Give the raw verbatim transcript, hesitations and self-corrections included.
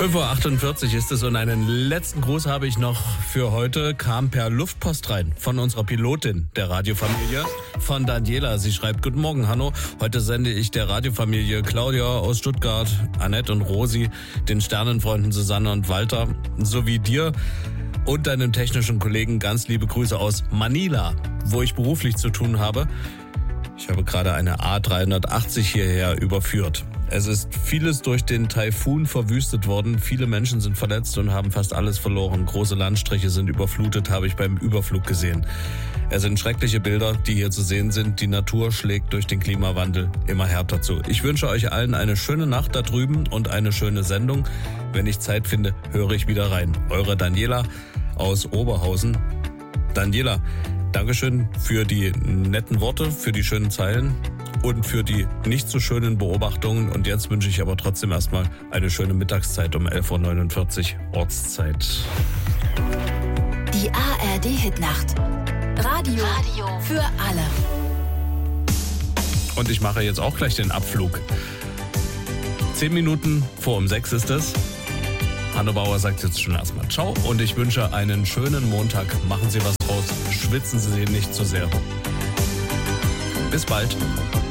fünf Uhr achtundvierzig ist es und einen letzten Gruß habe ich noch für heute. Kam per Luftpost rein von unserer Pilotin der Radiofamilie, von Daniela. Sie schreibt: Guten Morgen, Hanno. Heute sende ich der Radiofamilie Claudia aus Stuttgart, Annette und Rosi, den Sternenfreunden Susanne und Walter sowie dir und deinem technischen Kollegen ganz liebe Grüße aus Manila, wo ich beruflich zu tun habe. Ich habe gerade eine A dreihundertachtzig hierher überführt. Es ist vieles durch den Taifun verwüstet worden. Viele Menschen sind verletzt und haben fast alles verloren. Große Landstriche sind überflutet, habe ich beim Überflug gesehen. Es sind schreckliche Bilder, die hier zu sehen sind. Die Natur schlägt durch den Klimawandel immer härter zu. Ich wünsche euch allen eine schöne Nacht da drüben und eine schöne Sendung. Wenn ich Zeit finde, höre ich wieder rein. Eure Daniela aus Oberhausen. Daniela, Dankeschön für die netten Worte, für die schönen Zeilen und für die nicht so schönen Beobachtungen. Und jetzt wünsche ich aber trotzdem erstmal eine schöne Mittagszeit um elf Uhr neunundvierzig Ortszeit. Die A R D-Hitnacht. Radio, Radio für alle. Und ich mache jetzt auch gleich den Abflug. Zehn Minuten vor um sechs ist es. Hanno Bauer sagt jetzt schon erstmal ciao und ich wünsche einen schönen Montag. Machen Sie was draus, schwitzen Sie nicht zu sehr. Bis bald.